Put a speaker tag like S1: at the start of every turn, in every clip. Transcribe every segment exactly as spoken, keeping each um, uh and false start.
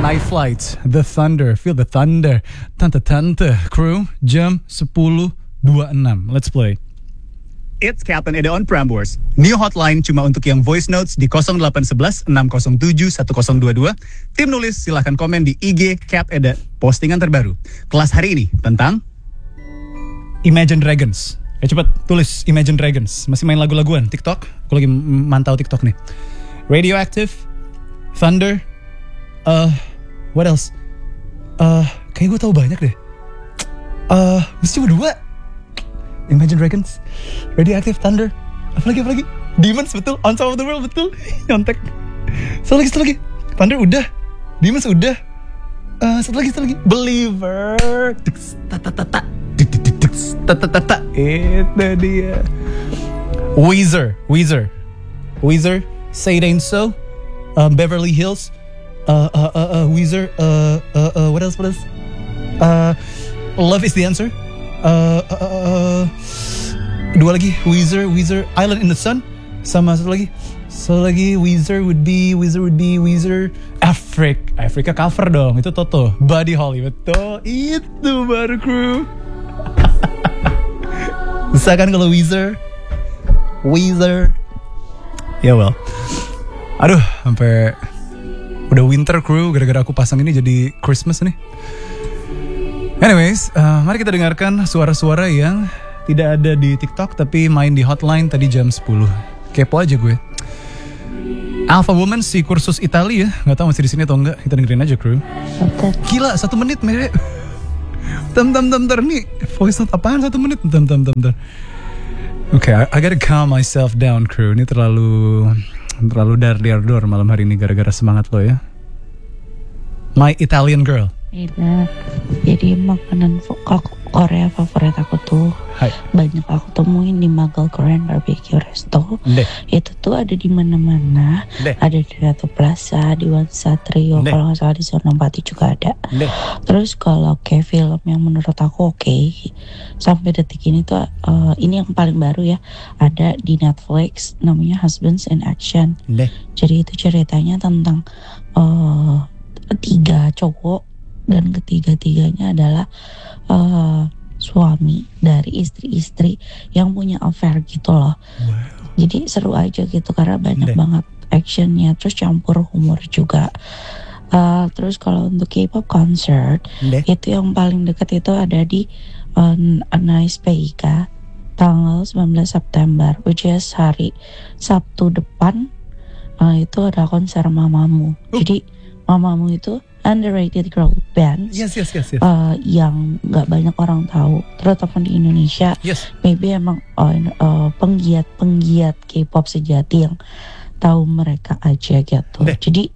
S1: Night Flight, The Thunder, Feel the Thunder, Tante-Tante, Crew, jam sepuluh dua puluh enam. Let's play.
S2: It's Captain Eda on Prambors. New hotline cuma untuk yang voice notes di nol delapan satu satu enam nol tujuh satu nol dua dua. Tim nulis silahkan komen di I G Cap Eda. Postingan terbaru. Kelas hari ini tentang
S1: Imagine Dragons. Ya cepet tulis Imagine Dragons. Masih main lagu-laguan TikTok? Aku lagi mantau TikTok nih. Radioactive, Thunder, uh, what else? Uh, kayak gue tahu banyak deh. Uh, mesti berdua. Imagine Dragons, Radioactive, Thunder, apa lagi apa lagi? Demons betul, On Top of the World betul, nyontek. Satu lagi satu lagi, Thunder udah, Demons udah. Uh, satu lagi satu lagi, Believer. Tata-tata, tata-tata, itu dia. Weezer, Weezer, Weezer. Say It Ain't So, um, Beverly Hills, uh, uh, uh, uh, Weezer, uh, uh, uh, what else, what else? Uh, Love Is The Answer, uh, uh, uh, uh, dua lagi, Weezer, Weezer, Island in the Sun, sama satu lagi, satu lagi, Weezer would be, Weezer would be, Weezer, Africa, Africa cover dong, itu Toto, Buddy Holly, betul, itu baru Crew. Bisa kan kalau Weezer, Weezer. Ya yeah, well, aduh, sampai udah winter Crew gara-gara aku pasang ini jadi Christmas nih. Anyways, uh, mari kita dengarkan suara-suara yang tidak ada di TikTok tapi main di hotline tadi jam sepuluh. Kepo aja gue. Alpha Woman si kursus Italia ya, nggak tahu masih di sini atau enggak. Kita dengerin aja Crew. Gila, satu menit mere. Tam tam tam tam nih. Voice note apaan satu menit? Tam tam tam tam. Oke, okay, I, I gotta calm myself down Crew. Ini terlalu terlalu dar-dar-dor malam hari ini gara-gara semangat lo ya. My Italian Girl.
S3: Iya, jadi makanan Korea favorit aku tuh
S1: Hai.
S3: banyak aku temuin di Magal Korean Barbecue Resto.
S1: Deh.
S3: Itu tuh ada di mana-mana.
S1: Deh.
S3: Ada di Ratu Plaza, di One Satrio,
S1: Deh.
S3: kalau nggak salah di Senopati juga ada.
S1: Deh.
S3: Terus kalau kayak film yang menurut aku oke, okay, sampai detik ini tuh uh, ini yang paling baru ya, ada di Netflix namanya Husbands in Action.
S1: Deh.
S3: Jadi itu ceritanya tentang uh, tiga cowok dan ketiga-tiganya adalah uh, suami dari istri-istri yang punya affair gitu loh.
S1: Wow.
S3: Jadi seru aja gitu karena banyak
S1: Deh.
S3: banget actionnya, terus campur humor juga. Uh, terus kalau untuk K-pop concert,
S1: Deh.
S3: itu yang paling dekat itu ada di uh, Nice P I K tanggal sembilan belas September, which is hari Sabtu depan. Uh, itu ada konser Mamamoo.
S1: Uh.
S3: Jadi Mamamoo itu underrated girl band,
S1: Yes, yes, yes, yes.
S3: uh, yang nggak banyak orang tahu, terutama di Indonesia.
S1: Yes.
S3: Maybe emang uh, uh, penggiat-penggiat K-pop sejati yang tahu mereka aja gitu.
S1: Deh.
S3: Jadi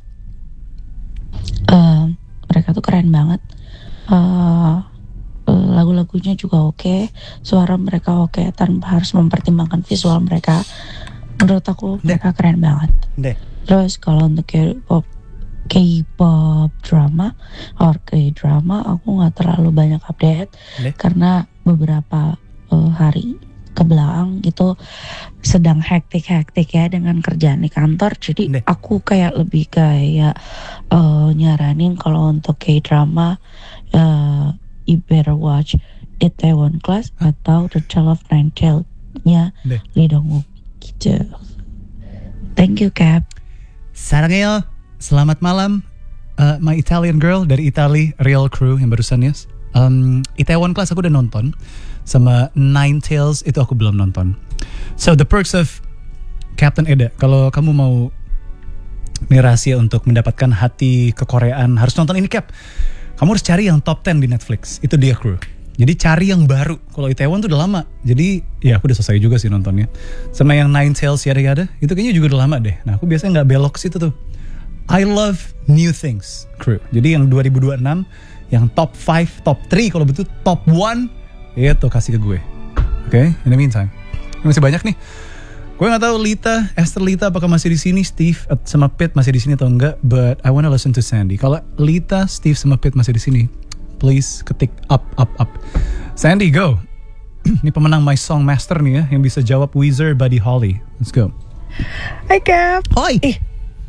S3: uh, mereka tuh keren banget. Uh, uh, lagu-lagunya juga oke, suara mereka oke tanpa harus mempertimbangkan visual mereka. Menurut aku
S1: Deh.
S3: mereka keren banget.
S1: Deh.
S3: Terus kalau untuk K-pop K-pop drama or K-drama aku nggak terlalu banyak update.
S1: Deh.
S3: Karena beberapa uh, hari kebelakang itu sedang hektik-hektik ya dengan kerjaan di kantor. Jadi
S1: Deh.
S3: aku kayak lebih kayak uh, nyaranin kalau untuk K-drama uh, you better watch Itaewon Class
S1: Hah?
S3: atau The Tale of Nine Tails-nya
S1: Deh.
S3: Lee Dong-wook gitu. Thank you Cap.
S1: Sarangeo, selamat malam, uh, My Italian Girl dari Italy, Real Crew yang barusan ya. Um, Itaewon Class aku udah nonton, sama Nine Tails itu aku belum nonton. So the perks of Captain Eda, kalau kamu mau nih rahasia untuk mendapatkan hati kekoreaan, harus nonton ini Cap. Kamu harus cari yang top ten di Netflix, itu dia Crew. Jadi cari yang baru. Kalau Itaewon tuh udah lama. Jadi ya aku udah selesai juga sih nontonnya. Sama yang Nine Tails yada-yada, itu kayaknya juga udah lama deh. Nah aku biasanya nggak belok ke situ tuh. I love new things Crew. Jadi yang dua ribu dua puluh enam, yang top five, top three, kalau betul top one, itu kasih ke gue. Oke, okay? In the meantime, masih banyak nih. Gue nggak tahu Lita, Esther Lita apakah masih di sini, Steve sama Pit masih di sini atau enggak. But I wanna listen to Sandy. Kalau Lita, Steve sama Pit masih di sini, please ketik up, up, up. Sandy, go. Ini pemenang My Song Master nih ya, yang bisa jawab Weezer, Buddy Holly. Let's go.
S4: Hai Cap.
S1: Hoi.
S4: Eh,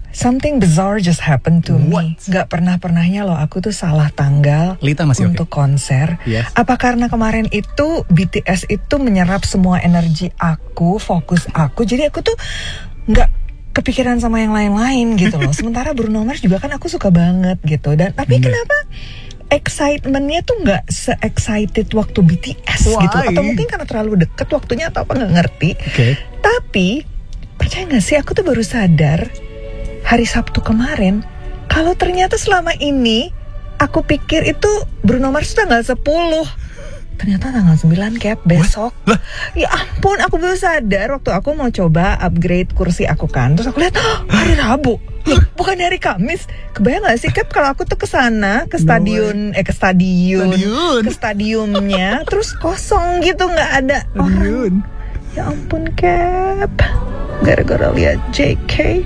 S4: something bizarre just happened to
S1: What?
S4: me. Gak pernah-pernahnya loh aku tuh salah tanggal
S1: Lita masih
S4: untuk
S1: oke?
S4: konser.
S1: Yes.
S4: Apa karena kemarin itu B T S itu menyerap semua energi aku, fokus aku. Jadi aku tuh gak kepikiran sama yang lain-lain gitu loh. Sementara Bruno Mars juga kan aku suka banget gitu. Dan tapi
S1: Bener.
S4: kenapa excitementnya tuh gak se-excited waktu B T S
S1: Why?
S4: gitu? Atau mungkin karena terlalu deket waktunya atau apa gak ngerti.
S1: Oke.
S4: Tapi percaya gak sih aku tuh baru sadar hari Sabtu kemarin kalau ternyata selama ini aku pikir itu Bruno Mars tanggal sepuluh. Ternyata tanggal sembilan Cap, besok.
S1: Lah?
S4: Ya ampun, aku baru sadar waktu aku mau coba upgrade kursi aku kan. Terus aku lihat oh, hari Rabu. Loh, bukan hari Kamis. Kebayang gak sih Cap kalau aku tuh kesana ke stadion eh ke stadion,
S1: Stadion.
S4: ke stadiumnya terus kosong gitu, nggak ada orang.
S1: Stadion.
S4: Ya ampun Cap, gara-gara lihat J K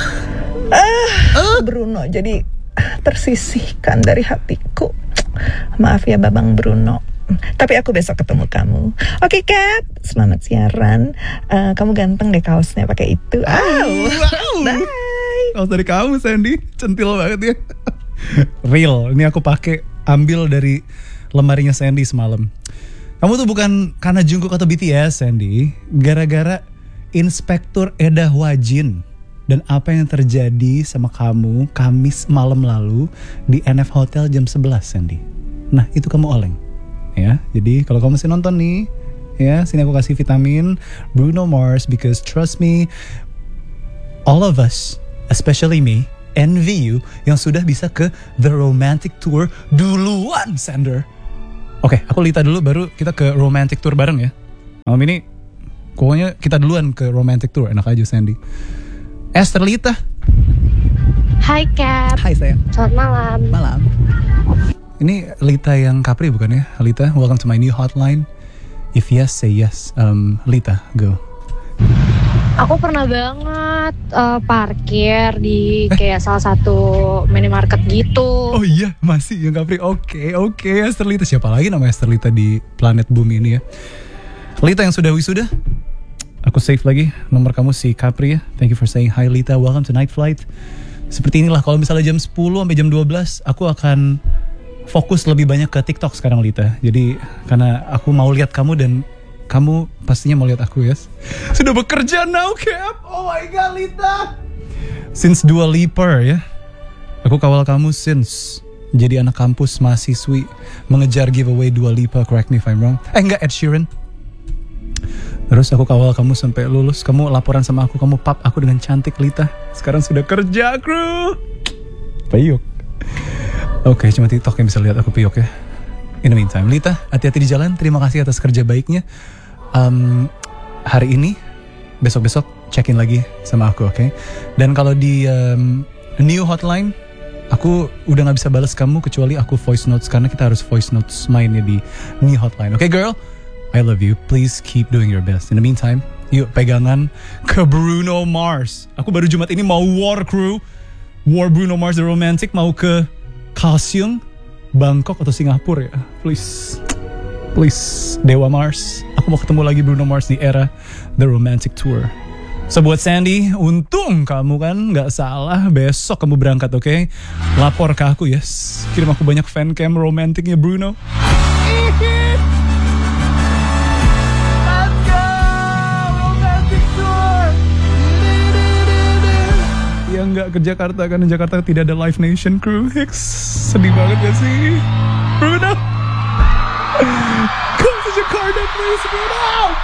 S4: ah, Bruno jadi tersisihkan dari hatiku. Maaf ya Babang Bruno. Tapi aku besok ketemu kamu. Oke Cap, selamat siaran. Uh, Kamu ganteng deh kaosnya pakai itu. Au.
S1: Wow.
S4: Bye.
S1: Kaos dari kamu Sandy, centil banget ya. Real, ini aku pakai ambil dari lemarinya Sandy semalam. Kamu tuh bukan karena Jungkook atau B T S Sandy, gara-gara Inspektur Edah Wajin dan apa yang terjadi sama kamu Kamis malam lalu di N F Hotel jam sebelas Sandy. Nah itu kamu oleng ya. Jadi kalau kamu masih nonton nih ya, sini aku kasih vitamin Bruno Mars, because trust me, all of us, especially me, envy you yang sudah bisa ke The Romantic Tour duluan Sander. Oke, aku Lita dulu baru kita ke Romantic Tour bareng ya. Malam ini pokoknya kita duluan ke Romantic Tour, enak aja Sandy. Esther Lita.
S5: Hai Cap.
S1: Hai sayang.
S5: Selamat malam.
S1: Malam. Ini Lita yang Capri bukan ya? Lita, welcome to my new hotline. If yes, say yes. Um, Lita, go.
S5: Aku pernah banget uh, parkir di kayak salah satu minimarket gitu.
S1: Oh iya, masih yang Capri. Oke, oke. Esther Lita, siapa lagi nama Esther Lita di planet bumi ini ya? Lita yang sudah wisuda. Aku save lagi nomor kamu si Capri ya. Thank you for saying hi Lita. Welcome to Night Flight. Seperti inilah kalau misalnya jam sepuluh sampai jam dua belas aku akan fokus lebih banyak ke TikTok sekarang Lita. Jadi karena aku mau lihat kamu dan kamu pastinya mau lihat aku ya. Sudah bekerja now Cap. Oh my god Lita. Since Dua Lipa ya. Aku kawal kamu since jadi anak kampus mahasiswi mengejar giveaway Dua Lipa, correct me if I'm wrong. Eh enggak, Ed Sheeran. Terus aku kawal kamu sampai lulus. Kamu laporan sama aku, kamu pap aku dengan cantik Lita. Sekarang sudah kerja kru. Piyok. Oke, cuma TikTok yang bisa lihat aku piyok ya. In the meantime, Lita, hati-hati di jalan. Terima kasih atas kerja baiknya. Um, hari ini, besok-besok check-in lagi sama aku, oke? Okay? Dan kalau di um, new hotline, aku udah gak bisa balas kamu kecuali aku voice notes, karena kita harus voice notes mainnya di new hotline. Oke, okay, girl? I love you. Please keep doing your best. In the meantime, yuk pegangan ke Bruno Mars. Aku baru Jumat ini mau war crew. War Bruno Mars The Romantic, mau ke Kaohsiung, Bangkok atau Singapura ya. Please. Please, Dewa Mars. Aku mau ketemu lagi Bruno Mars di era The Romantic Tour. So buat Sandy, untung kamu kan gak salah. Besok kamu berangkat, oke? Okay? Lapor ke aku, yes. Kirim aku banyak fan cam romantiknya Bruno. Yang nggak ke Jakarta karena Jakarta tidak ada Live Nation crew. Hicks, sedih banget gak sih Bruno? Come to Jakarta please Bruno.